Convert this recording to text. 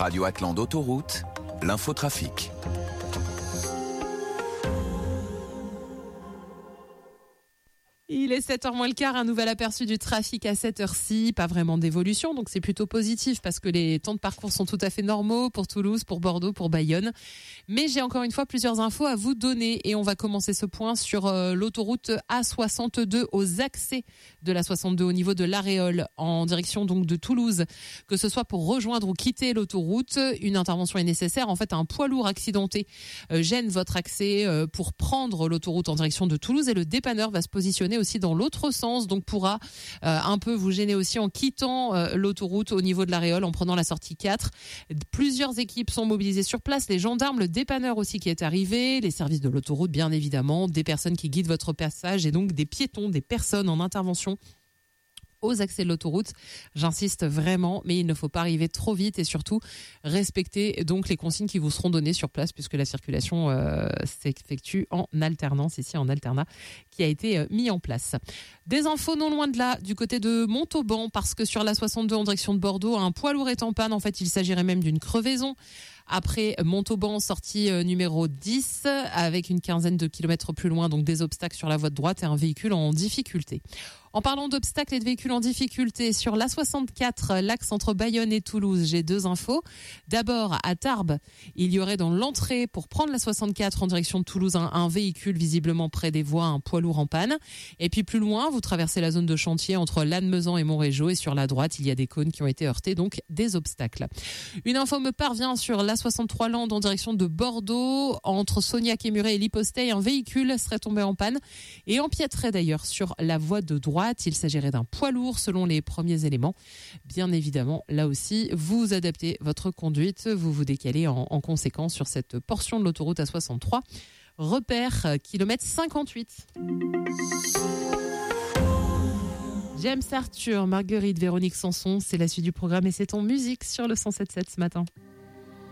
Radio Atlante Autoroute, l'infotrafic. Il est 7h moins le quart, un nouvel aperçu du trafic à cette heure-ci. Pas vraiment d'évolution, donc c'est plutôt positif parce que les temps de parcours sont tout à fait normaux pour Toulouse, pour Bordeaux, pour Bayonne. Mais j'ai encore une fois plusieurs infos à vous donner et on va commencer ce point sur l'autoroute A62 aux accès de la 62 au niveau de l'Aréole en direction donc de Toulouse. Que ce soit pour rejoindre ou quitter l'autoroute, une intervention est nécessaire. En fait, un poids lourd accidenté gêne votre accès pour prendre l'autoroute en direction de Toulouse et le dépanneur va se positionner aussi dans l'autre sens, donc pourra un peu vous gêner aussi en quittant l'autoroute au niveau de l'Aréole en prenant la sortie 4. Plusieurs équipes sont mobilisées sur place, les gendarmes, le dépanneur aussi qui est arrivé, les services de l'autoroute bien évidemment, des personnes qui guident votre passage et donc des piétons, des personnes en intervention aux accès de l'autoroute. J'insiste vraiment, mais il ne faut pas arriver trop vite et surtout respecter donc les consignes qui vous seront données sur place puisque la circulation s'effectue en alternance, ici en alternat, qui a été mis en place. Des infos non loin de là, du côté de Montauban, parce que sur la 62 en direction de Bordeaux, un poids lourd est en panne. En fait, il s'agirait même d'une crevaison. Après Montauban, sortie numéro 10, avec une quinzaine de kilomètres plus loin, donc des obstacles sur la voie de droite et un véhicule en difficulté. En parlant d'obstacles et de véhicules en difficulté, sur l'A64, l'axe entre Bayonne et Toulouse, j'ai deux infos. D'abord, à Tarbes, il y aurait dans l'entrée, pour prendre la 64 en direction de Toulouse, un véhicule visiblement près des voies, un poids lourd en panne. Et puis plus loin, vous traversez la zone de chantier entre Lannemezan et Montrégeau, et sur la droite, il y a des cônes qui ont été heurtés, donc des obstacles. Une info me parvient sur l'A63 Land en direction de Bordeaux, entre Sognac et Muret et Liposteil, un véhicule serait tombé en panne et empiéterait d'ailleurs sur la voie de droite. Il s'agirait d'un poids lourd selon les premiers éléments. Bien évidemment, là aussi, vous adaptez votre conduite, vous vous décalez en conséquence sur cette portion de l'autoroute A63. Repère, kilomètre 58. James Arthur, Marguerite, Véronique Sanson, c'est la suite du programme et c'est en musique sur le 107.7 ce matin.